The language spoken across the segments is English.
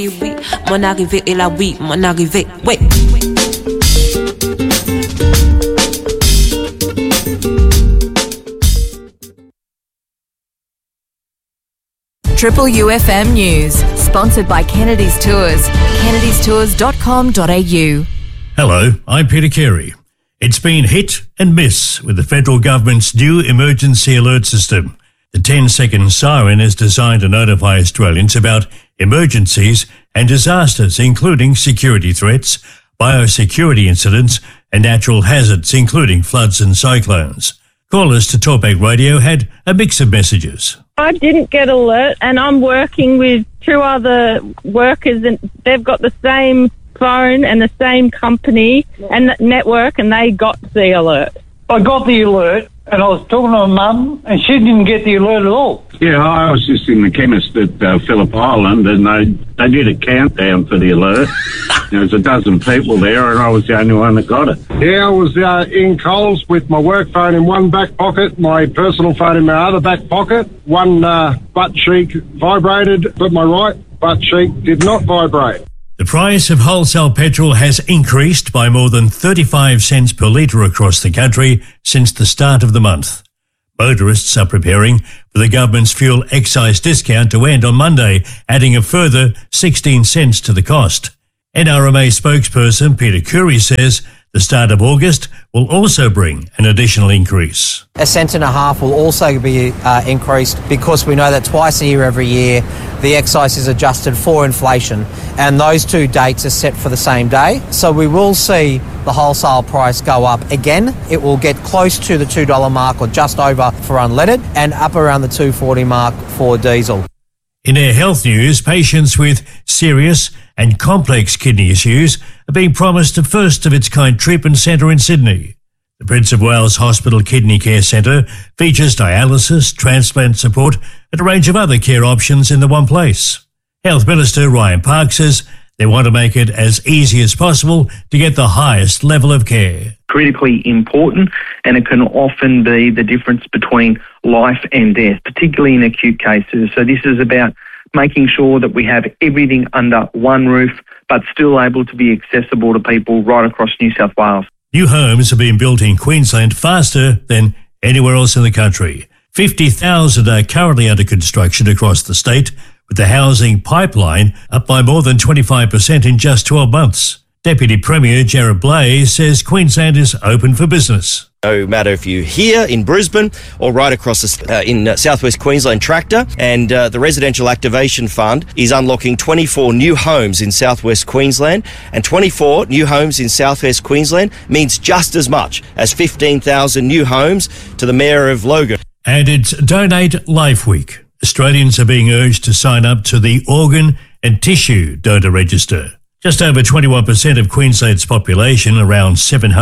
Oui, mon arrivée est là, oui, mon arrivée, oui. Triple UFM News, sponsored by Kennedy's Tours, kennedystours.com.au. Hello, I'm Peter Carey. It's been hit and miss with the federal government's new emergency alert system. The 10-second siren is designed to notify Australians about emergencies and disasters, including security threats, biosecurity incidents, and natural hazards, including floods and cyclones. Callers to Talkback Radio had a mix of messages. I didn't get alert, and I'm working with two other workers, and they've got the same phone and the same company and network, and they got the alert. I got the alert, and I was talking to my mum, and she didn't get the alert at all. Yeah, I was just in the chemist at Phillip Island, and they did a countdown for the alert. There was a dozen people there, and I was the only one that got it. Yeah, I was in Coles with my work phone in one back pocket, my personal phone in my other back pocket. One butt cheek vibrated, but my right butt cheek did not vibrate. The price of wholesale petrol has increased by more than 35 cents per litre across the country since the start of the month. Motorists are preparing for the government's fuel excise discount to end on Monday, adding a further 16 cents to the cost. NRMA spokesperson Peter Curry says the start of August will also bring an additional increase. $1.50 cents will also be increased because we know that twice a year every year the excise is adjusted for inflation, and those two dates are set for the same day. So we will see the wholesale price go up again. It will get close to the $2 mark or just over for unleaded and up around the $2.40 mark for diesel. In our health news, patients with serious and complex kidney issues are being promised a first-of-its-kind treatment centre in Sydney. The Prince of Wales Hospital Kidney Care Centre features dialysis, transplant support and a range of other care options in the one place. Health Minister Ryan Park says they want to make it as easy as possible to get the highest level of care. Critically important, and it can often be the difference between life and death, particularly in acute cases. So this is about making sure that we have everything under one roof, but still able to be accessible to people right across New South Wales. New homes are being built in Queensland faster than anywhere else in the country. 50,000 are currently under construction across the state, with the housing pipeline up by more than 25% in just 12 months. Deputy Premier Gerard Blay says Queensland is open for business. No matter if you're here in Brisbane or right across in southwest Queensland, Tractor, and the Residential Activation Fund is unlocking 24 new homes in southwest Queensland, and 24 new homes in southwest Queensland means just as much as 15,000 new homes to the Mayor of Logan. And it's Donate Life Week. Australians are being urged to sign up to the Organ and Tissue Donor Register. Just over 21% of Queensland's population, around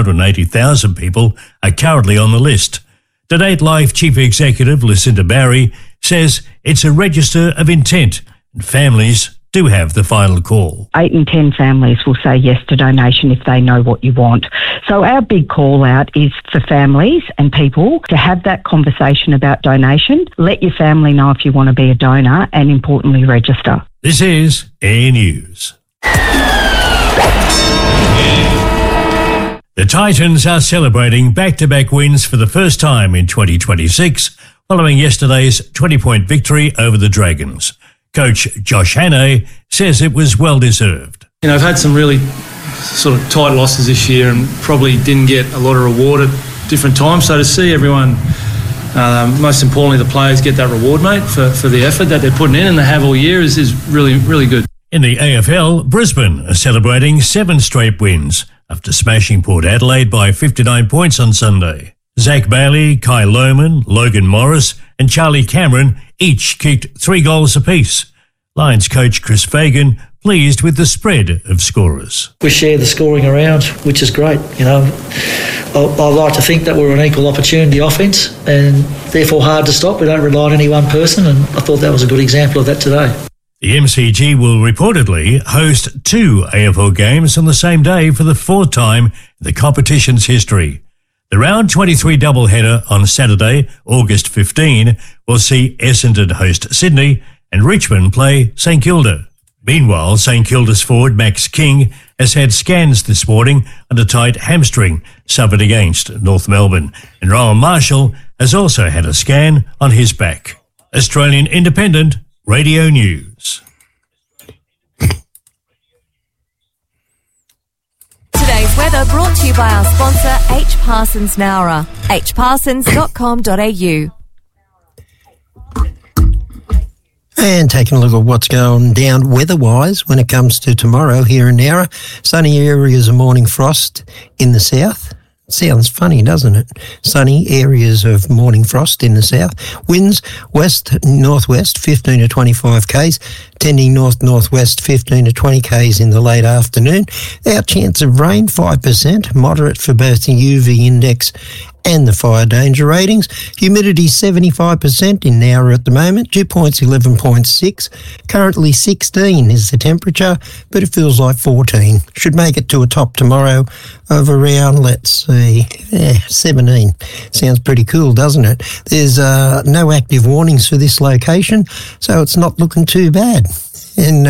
780,000 people, are currently on the list. Donate Life Chief Executive Lucinda Barry says it's a register of intent and families do have the final call. 8 in 10 families will say yes to donation if they know what you want. So our big call out is for families and people to have that conversation about donation. Let your family know if you want to be a donor and importantly register. This is Air News. The Titans are celebrating back-to-back wins for the first time in 2026, following yesterday's 20-point victory over the Dragons. Coach Josh Hannay says it was well-deserved. You know, I've had some really sort of tight losses this year and probably didn't get a lot of reward at different times. So to see everyone, most importantly the players, get that reward, mate, for the effort that they're putting in and they have all year is really, really good. In the AFL, Brisbane are celebrating 7 straight wins after smashing Port Adelaide by 59 points on Sunday. Zach Bailey, Kai Lohman, Logan Morris and Charlie Cameron each kicked 3 goals apiece. Lions coach Chris Fagan pleased with the spread of scorers. We share the scoring around, which is great. You know, I like to think that we're an equal opportunity offence and therefore hard to stop. We don't rely on any one person, and I thought that was a good example of that today. The MCG will reportedly host 2 AFL games on the same day for the 4th time in the competition's history. The round 23 doubleheader on Saturday, August 15, will see Essendon host Sydney and Richmond play St Kilda. Meanwhile, St Kilda's forward Max King has had scans this morning on a tight hamstring suffered against North Melbourne, and Rowan Marshall has also had a scan on his back. Australian Independent Radio News. Today's weather brought to you by our sponsor, H. Parsons Nowra. hparsons.com.au. And taking a look at what's going down weather-wise when it comes to tomorrow here in Nowra. Sunny areas of morning frost in the south. Sounds funny, doesn't it? Sunny areas of morning frost in the south. Winds west-northwest 15 to 25 k's. Tending north-northwest 15 to 20 k's in the late afternoon. Our chance of rain 5%. Moderate for both the UV index and the fire danger ratings. Humidity 75% in Nowra at the moment. Dew points 11.6. Currently 16 is the temperature, but it feels like 14. Should make it to a top tomorrow of around, let's see, 17. Sounds pretty cool, doesn't it? There's no active warnings for this location, so it's not looking too bad. And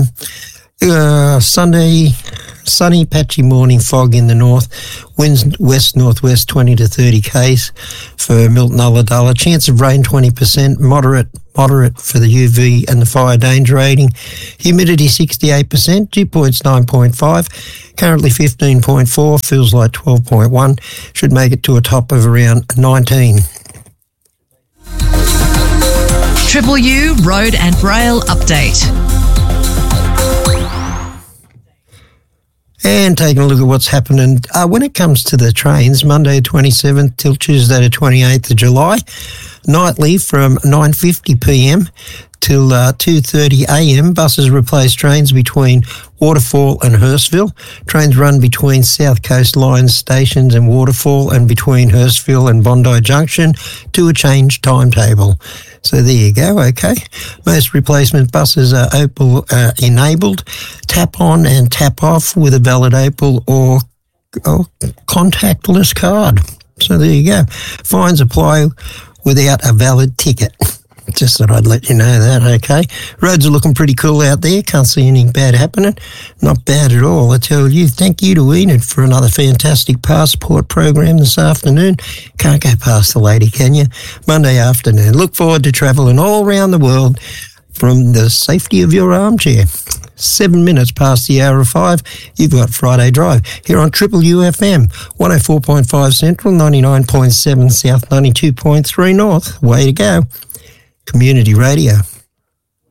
Sunday, sunny, patchy morning, fog in the north. Winds west-northwest 20 to 30 k's for Milton Ulladulla. Chance of rain 20%, moderate for the UV and the fire danger rating. Humidity 68%, dew points 9.5. Currently 15.4, feels like 12.1. Should make it to a top of around 19. Triple U Road and Rail Update. And taking a look at what's happening when it comes to the trains, Monday 27th till Tuesday the 28th of July, nightly from 9:50pm till 2:30am, buses replace trains between Waterfall and Hurstville. Trains run between South Coast Line stations and Waterfall and between Hurstville and Bondi Junction to a changed timetable. So there you go, okay. Most replacement buses are Opal enabled, tap on and tap off with a valid Opal or contactless card. So there you go. Fines apply without a valid ticket. Just thought I'd let you know that, okay? Roads are looking pretty cool out there. Can't see anything bad happening. Not bad at all, I tell you. Thank you to Enid for another fantastic passport program this afternoon. Can't go past the lady, can you? Monday afternoon. Look forward to travelling all around the world from the safety of your armchair. 7 minutes past the hour of 5, you've got Friday Drive here on Triple UFM, 104.5 Central, 99.7 South, 92.3 North. Way to go. Community Radio.